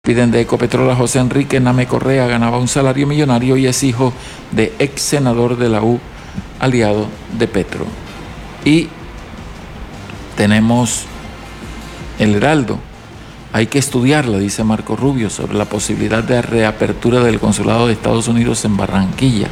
Piden de Ecopetrol a José Enrique Name Correa, ganaba un salario millonario y es hijo de ex senador de la U, aliado de Petro. Y tenemos el Heraldo. Hay que estudiarla, dice Marco Rubio, sobre la posibilidad de reapertura del consulado de Estados Unidos en Barranquilla.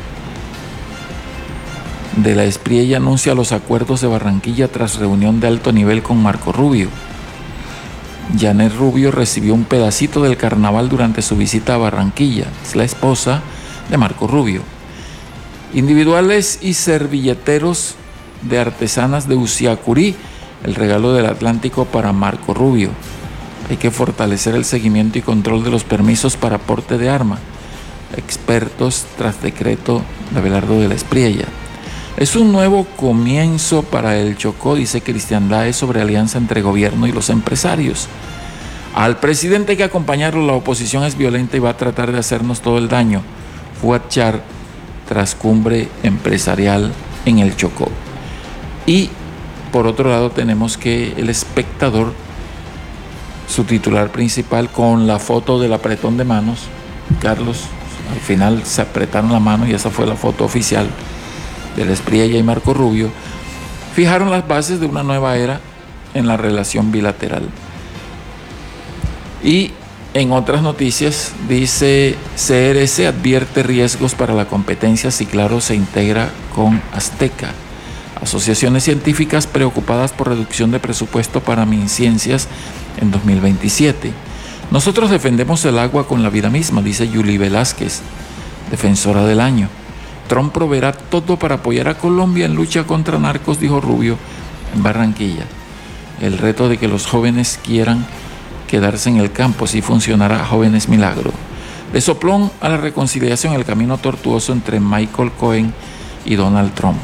De la Espriella anuncia los acuerdos de Barranquilla tras reunión de alto nivel con Marco Rubio. Janet Rubio recibió un pedacito del carnaval durante su visita a Barranquilla. Es la esposa de Marco Rubio. Individuales y servilleteros de artesanas de Usiacurí, el regalo del Atlántico para Marco Rubio. Hay que fortalecer el seguimiento y control de los permisos para porte de arma. Expertos tras decreto de Abelardo de la Espriella. Es un nuevo comienzo para el Chocó, dice Cristian Daes, sobre alianza entre gobierno y los empresarios. Al presidente hay que acompañarlo, la oposición es violenta y va a tratar de hacernos todo el daño. Fuad Char tras cumbre empresarial en el Chocó. Y por otro lado tenemos que El Espectador, su titular principal, con la foto del apretón de manos. Carlos, al final se apretaron la mano y esa fue la foto oficial de la Espriella y Marco Rubio, fijaron las bases de una nueva era en la relación bilateral. Y en otras noticias dice CRC advierte riesgos para la competencia si Claro se integra con Azteca. Asociaciones científicas preocupadas por reducción de presupuesto para MinCiencias en 2027. Nosotros defendemos el agua con la vida misma, dice Yuli Velázquez, defensora del año. Trump proveerá todo para apoyar a Colombia en lucha contra narcos, dijo Rubio en Barranquilla. El reto de que los jóvenes quieran quedarse en el campo, sí funcionará Jóvenes Milagro. De soplón a la reconciliación, el camino tortuoso entre Michael Cohen y Donald Trump.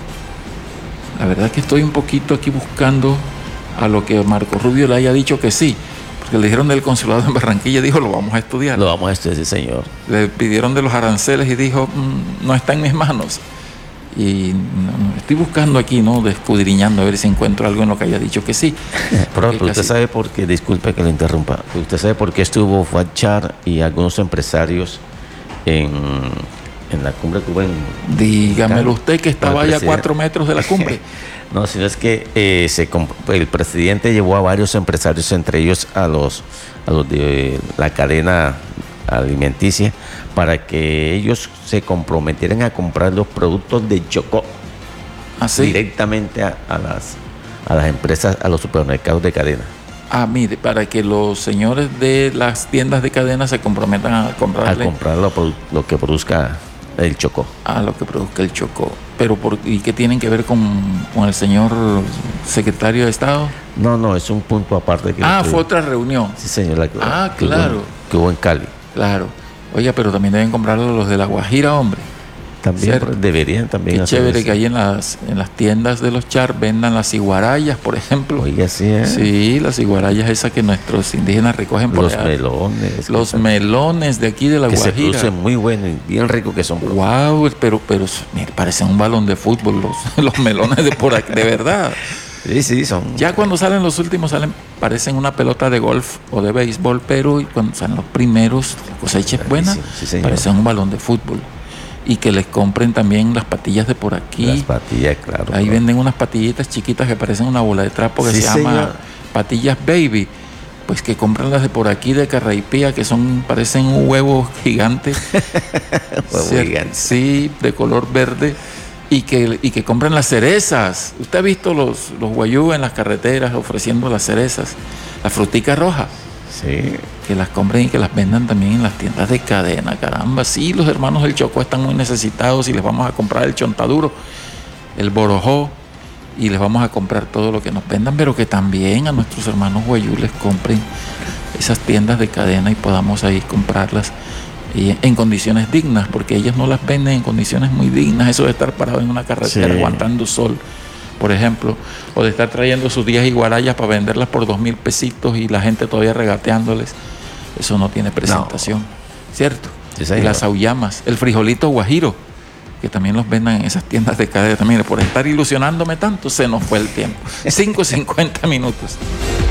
La verdad que estoy un poquito aquí buscando a lo que Marco Rubio le haya dicho que sí. Porque le dijeron del consulado en Barranquilla, dijo, lo vamos a estudiar. Lo vamos a estudiar, sí, señor. Le pidieron de los aranceles y dijo, no está en mis manos. Y estoy buscando aquí, ¿no? Escudriñando a ver si encuentro algo en lo que haya dicho que sí. Pronto, usted sabe por qué, disculpe que lo interrumpa, usted sabe por qué estuvo Fuad Char y algunos empresarios en la cumbre cubana. Dígamelo usted, que estaba allá a 4 metros de la cumbre. No, sino es que el presidente llevó a varios empresarios, entre ellos a los de la cadena alimenticia, para que ellos se comprometieran a comprar los productos de Chocó. ¿Ah, sí? Directamente a las empresas, a los supermercados de cadena. Ah, mire, para que los señores de las tiendas de cadena se comprometan a comprarle. A comprar lo que produzca el Chocó. Ah, lo que produzca el Chocó. Pero ¿y qué tienen que ver con el señor secretario de Estado? No, es un punto aparte. Fue otra reunión. Sí, señor. Claro. Que hubo en Cali. Claro. Oiga, pero también deben comprarlo los de La Guajira, hombre. También deberían también. Qué chévere que ahí en las tiendas de los Char vendan las iguarayas, por ejemplo. Oiga, sí, ¿eh? Sí, las iguarayas esas que nuestros indígenas recogen por los melones. Los melones de aquí de La Guajira. Que se producen muy buenos y bien ricos que son. Wow, pero mire, parecen un balón de fútbol los melones de por aquí, de verdad. Sí, son. Ya cuando salen los últimos, parecen una pelota de golf o de béisbol, pero cuando salen los primeros, la cosecha es buena, sí, parecen un balón de fútbol. Y que les compren también las patillas de por aquí. Las patillas, claro. Ahí venden unas patillitas chiquitas que parecen una bola de trapo que se llama patillas baby. Pues que compren las de por aquí de Carraipía, que parecen un huevo gigante. Huevo gigante. Sí, de color verde. Y que compren las cerezas. ¿Usted ha visto los guayú en las carreteras ofreciendo las cerezas? La frutica roja. Sí. Que las compren y que las vendan también en las tiendas de cadena. Caramba, sí, los hermanos del Chocó están muy necesitados y les vamos a comprar el chontaduro, el borojó, y les vamos a comprar todo lo que nos vendan, pero que también a nuestros hermanos guayú les compren esas tiendas de cadena y podamos ahí comprarlas en condiciones dignas, porque ellas no las venden en condiciones muy dignas. Eso de estar parado en una carretera aguantando sol, por ejemplo, o de estar trayendo sus 10 iguarayas para venderlas por 2,000 pesitos y la gente todavía regateándoles, eso no tiene presentación, ¿cierto? Sí, y las auyamas, el frijolito guajiro, que también los vendan en esas tiendas de cadena. Mire, por estar ilusionándome tanto, se nos fue el tiempo. 5:50 minutos.